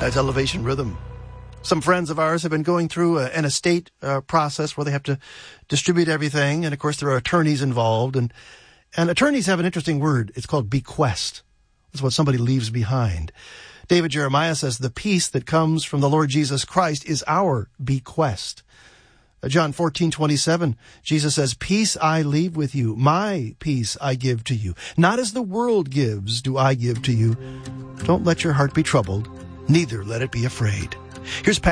That's Elevation Rhythm. Some friends of ours have been going through an estate process where they have to distribute everything. And, of course, there are attorneys involved. And attorneys have an interesting word. It's called bequest. It's what somebody leaves behind. David Jeremiah says the peace that comes from the Lord Jesus Christ is our bequest. John 14:27, Jesus says, "Peace I leave with you, my peace I give to you. Not as the world gives do I give to you. Don't let your heart be troubled, neither let it be afraid." Here's